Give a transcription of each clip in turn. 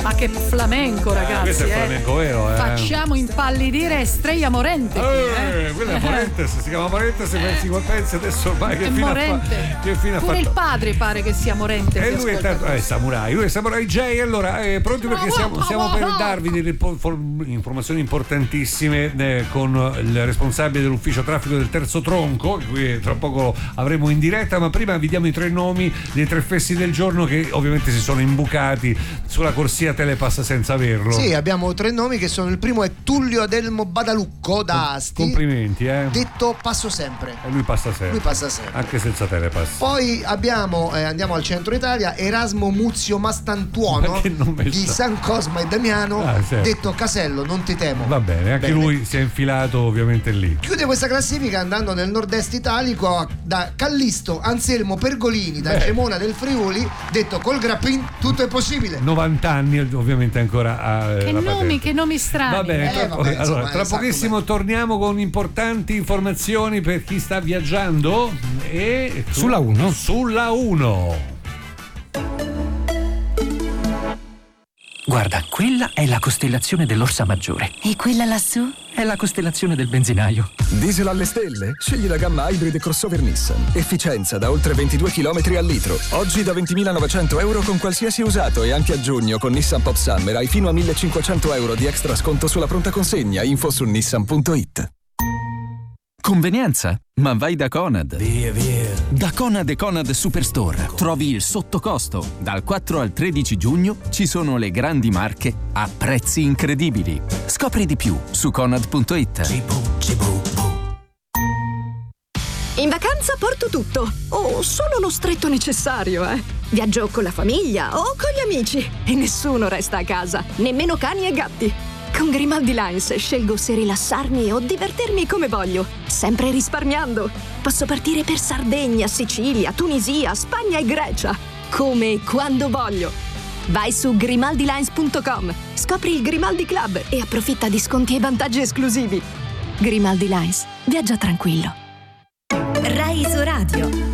Ma che flamenco, ragazzi! Questo è flamenco vero, Facciamo impallidire Estrella Morente. Quello è Morentes, si chiama Morentes, pensi adesso ormai che fine Morente. Che fine Pure il padre pare che sia Morente. E lui è Samurai, lui è Samurai J. Allora, pronti perché stiamo per darvi delle informazioni importantissime con il responsabile dell'ufficio traffico del Terzo Tronco, qui tra poco avremo in diretta, ma prima vi diamo i 3 nomi dei 3 fessi del giorno che ovviamente si sono imbucati sulla corsia Telepass senza averlo. Sì, abbiamo 3 nomi che sono: il primo è Tullio Adelmo Badalucco da Asti. Complimenti, detto passo sempre. E lui passa sempre. Anche senza Telepass. Poi abbiamo, andiamo al centro Italia, Erasmo Muzio Mastantuono di San Cosma e Damiano, detto Casello, non ti temo. Va bene, anche lui si è infilato ovviamente lì. Chiude questa classifica andando nel nord-est italico da Callisto Anselmo Pergolini da Gemona del Friuli, detto col grappin tutto è possibile. 90 anni ovviamente ancora che nomi strani. Va bene, tra pochissimo torniamo con importanti informazioni per chi sta viaggiando e sulla 1. Sulla 1. Guarda, quella è la costellazione dell'Orsa Maggiore. E quella lassù? È la costellazione del benzinaio. Diesel alle stelle? Scegli la gamma Hybrid crossover Nissan. Efficienza da oltre 22 km al litro. Oggi da 20.900 euro con qualsiasi usato e anche a giugno con Nissan Pop Summer hai fino a 1.500 euro di extra sconto sulla pronta consegna. Info su nissan.it. Convenienza? Ma vai da Conad. Via. Da Conad e Conad Superstore trovi il sottocosto. Dal 4 al 13 giugno ci sono le grandi marche a prezzi incredibili. Scopri di più su Conad.it. In vacanza porto tutto, o solo lo stretto necessario, Viaggio con la famiglia o con gli amici e nessuno resta a casa, nemmeno cani e gatti. Con Grimaldi Lines scelgo se rilassarmi o divertirmi come voglio, sempre risparmiando. Posso partire per Sardegna, Sicilia, Tunisia, Spagna e Grecia, come e quando voglio. Vai su grimaldilines.com, scopri il Grimaldi Club e approfitta di sconti e vantaggi esclusivi. Grimaldi Lines, viaggia tranquillo. Rai su Radio.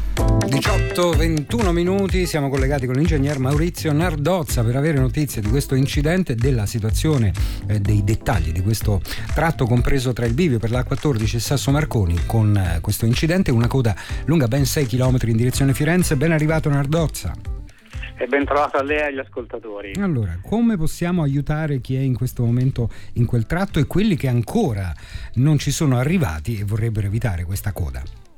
18-21 minuti, siamo collegati con l'ingegner Maurizio Nardozza per avere notizie di questo incidente, della situazione, dei dettagli di questo tratto compreso tra il bivio per la A14 e Sasso Marconi. Con questo incidente una coda lunga ben 6 km in direzione Firenze. Ben arrivato Nardozza. E ben trovato a lei e agli ascoltatori. Allora, come possiamo aiutare chi è in questo momento in quel tratto e quelli che ancora non ci sono arrivati e vorrebbero evitare questa coda?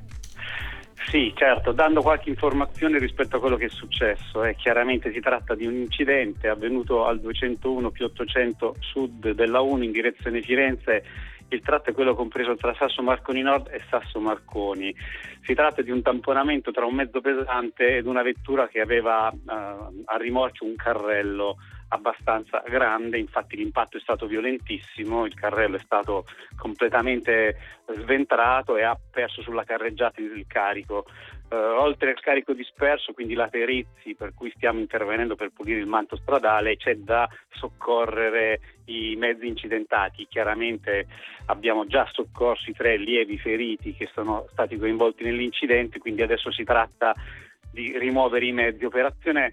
Sì, certo, dando qualche informazione rispetto a quello che è successo. Chiaramente si tratta di un incidente avvenuto al 201+800 sud della 1 in direzione Firenze. Il tratto è quello compreso tra Sasso Marconi Nord e Sasso Marconi. Si tratta di un tamponamento tra un mezzo pesante ed una vettura che aveva a rimorchio un carrello abbastanza grande. Infatti l'impatto è stato violentissimo, il carrello è stato completamente sventrato e ha perso sulla carreggiata il carico. Oltre al carico disperso, quindi laterizi per cui stiamo intervenendo per pulire il manto stradale, c'è da soccorrere i mezzi incidentati. Chiaramente abbiamo già soccorso i 3 lievi feriti che sono stati coinvolti nell'incidente, quindi adesso si tratta di rimuovere i mezzi. Operazione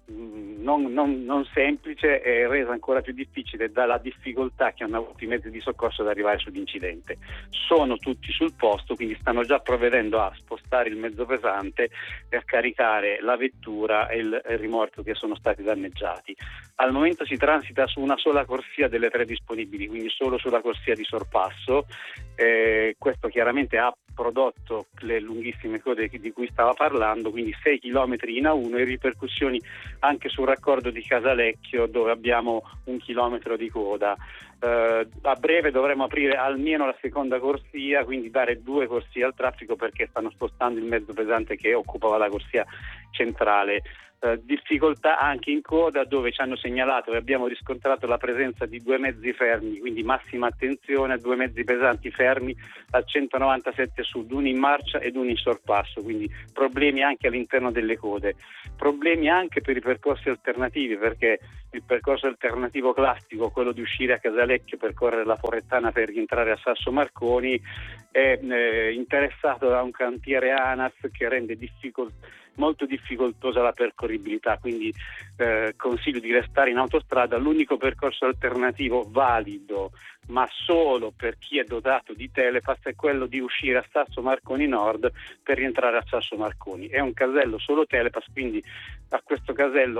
non semplice e resa ancora più difficile dalla difficoltà che hanno avuto i mezzi di soccorso ad arrivare sull'incidente. Sono tutti sul posto, quindi stanno già provvedendo a spostare il mezzo pesante e a caricare la vettura e il rimorchio che sono stati danneggiati. Al momento si transita su una sola corsia delle 3 disponibili, quindi solo sulla corsia di sorpasso. Questo chiaramente ha prodotto le lunghissime code di cui stava parlando, quindi 6 km in A1 e ripercussioni anche sul raccordo di Casalecchio, dove abbiamo 1 chilometro di coda. A breve dovremo aprire almeno la seconda corsia, quindi dare 2 corsie al traffico perché stanno spostando il mezzo pesante che occupava la corsia centrale. Difficoltà anche in coda, dove ci hanno segnalato e abbiamo riscontrato la presenza di 2 mezzi fermi, quindi massima attenzione a 2 mezzi pesanti fermi al 197 sud, uno in marcia ed uno in sorpasso, quindi problemi anche all'interno delle code, problemi anche per i percorsi alternativi, perché il percorso alternativo classico, quello di uscire a Casalecchio, percorrere la Porrettana per rientrare a Sasso Marconi, è interessato da un cantiere ANAS che rende molto difficoltosa la percorribilità, quindi consiglio di restare in autostrada. L'unico percorso alternativo valido, ma solo per chi è dotato di Telepass, è quello di uscire a Sasso Marconi Nord per rientrare a Sasso Marconi. È un casello solo Telepass, quindi a questo casello